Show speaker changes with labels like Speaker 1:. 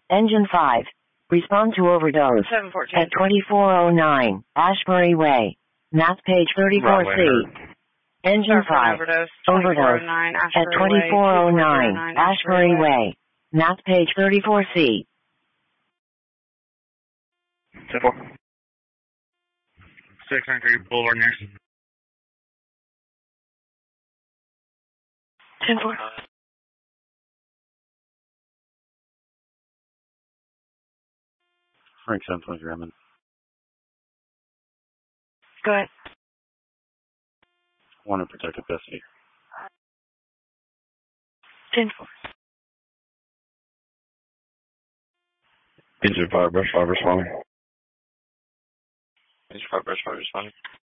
Speaker 1: Engine 5. Respond to overdose
Speaker 2: 714.
Speaker 1: at 2409 Ashbury Way. Map page 34C. Engine 5.
Speaker 2: Overdose.
Speaker 1: Overdose
Speaker 2: 2409
Speaker 1: at
Speaker 2: Ashbury Way.
Speaker 1: 2409 Ashbury Way. Map page 34C.
Speaker 3: 10-4. 693 Boulevard Nurse.
Speaker 1: 10-4.
Speaker 4: Frank 723 Redmond.
Speaker 1: Go ahead.
Speaker 4: One in protective custody.
Speaker 1: 10-4.
Speaker 5: Engine 5, brush 5 responding.
Speaker 3: Engine 5, brush 5 responding.